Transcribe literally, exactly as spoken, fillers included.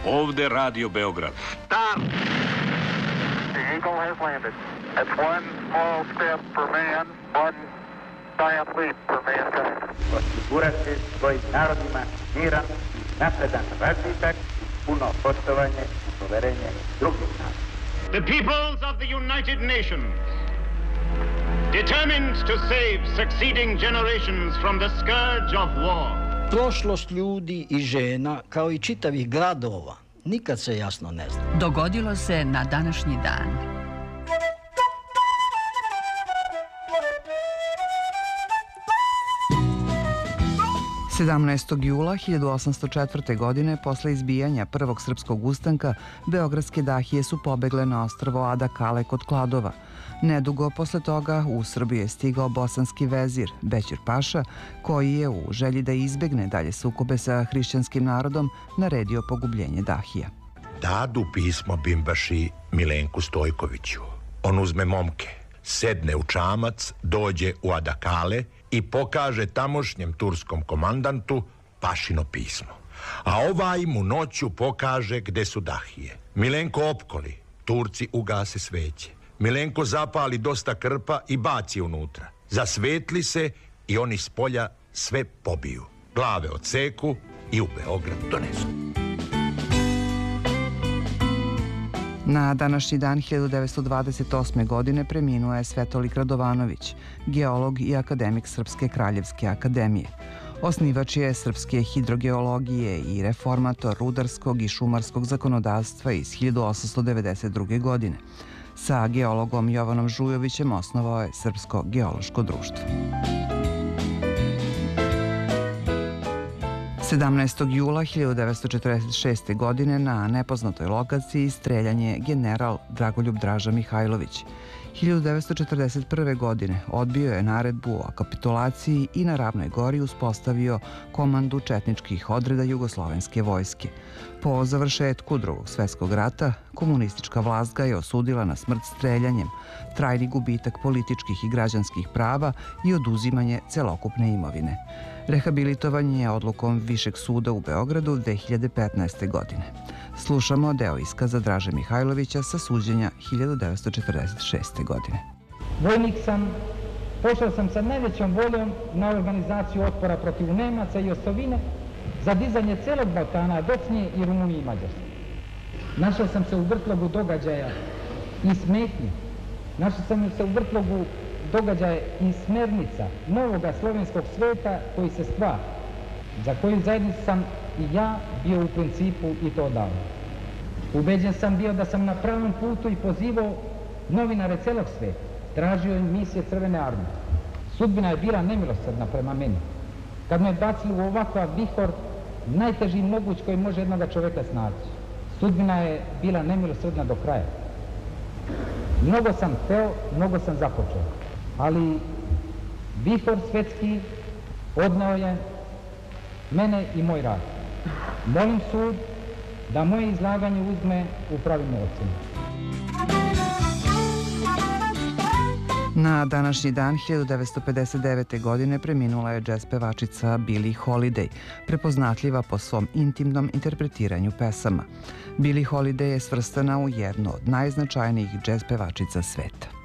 Ovde Radio Beograd. Start! The Eagle has landed. That's one small step for man, one giant leap for mankind. Osigurati svojim narodima miran, napredan razvitak, puno poštovanje i poverenje drugih naroda. The peoples of the United Nations, determined to save succeeding generations from the scourge of war. Prošlost ljudi i žena, kao i čitavih gradova, nikad se jasno ne zna. Dogodilo se na današnji dan. sedamnaestog jula hiljadu osamsto četvrte. godine, posle izbijanja prvog srpskog ustanka, beogradske dahije su pobegle na ostrvo Ada-Kale kod Kladova. Nedugo posle toga u Srbiju je stigao bosanski vezir, Bećir Paša, koji je u želji da izbegne dalje sukobe sa hrišćanskim narodom naredio pogubljenje dahija. Dadu pismo bimbaši Milenku Stojkoviću. On uzme momke, sedne u čamac, dođe u Ada-Kale i pokaže tamošnjem turskom komandantu Pašino pismo. A ovaj mu noću pokaže gde su dahije. Milenko opkoli, Turci ugase sveće. Milenko zapali dosta krpa i baci unutra. Zasvetli se i oni s polja sve pobiju. Glave odseku i u Beograd donesu. Na današnji dan hiljadu devetsto dvadeset osme. godine preminuo je Svetolik Radovanović, geolog i akademik Srpske kraljevske akademije. Osnivač je srpske hidrogeologije i reformator rudarskog i šumarskog zakonodavstva iz hiljadu osamsto devedeset druge. godine. Sa geologom Jovanom Žujovićem osnovao je Srpsko geološko društvo. sedamnaestog jula hiljadu devetsto četrdeset šeste. godine na nepoznatoj lokaciji streljan je general Dragoljub Draža Mihajlović. hiljadu devetsto četrdeset prve. godine odbio je naredbu o kapitulaciji i na Ravnoj gori uspostavio komandu četničkih odreda jugoslovenske vojske. Po završetku Drugog svetskog rata, komunistička vlast ga je osudila na smrt streljanjem, trajni gubitak političkih i građanskih prava i oduzimanje celokupne imovine. Rehabilitovan je odlukom Višeg suda u Beogradu dve hiljade petnaeste. godine. Slušamo deo iskaza Draže Mihajlovića sa suđenja hiljadu devetsto četrdeset šeste. godine. Vojnik sam, pošao sam sa najvećom voljom na organizaciju otpora protiv Nemaca i osovine za dizanje celog Balkana, Docnije i Rumunije i Mađarske. Našao sam se u vrtlogu događaja i smetnji. Našao sam se u vrtlogu događaja i smernica novoga slovenskog sveta koji se stvara, za koju zajednicu sam i ja bio u principu i to odavno. Ubeđen sam bio da sam na pravom putu i pozivao novinare celog sveta, tražio im misije Crvene armije. Sudbina je bila nemilosrdna prema meni. Kad me bacili u ovakav vihor, najteži moguć koji može jednoga čoveka snaći. Sudbina je bila nemilosrdna do kraja. Mnogo sam hteo, mnogo sam započeo, ali vihor svetski odneo je mene i moj rad. Molim sud da moje izlaganje uzme u pravilnu ocenu. Na današnji dan hiljadu devetsto pedeset devete. godine preminula je džez pevačica Billie Holiday, prepoznatljiva po svom intimnom interpretiranju pesama. Billie Holiday je svrstana u jednu od najznačajnijih džez pevačica sveta.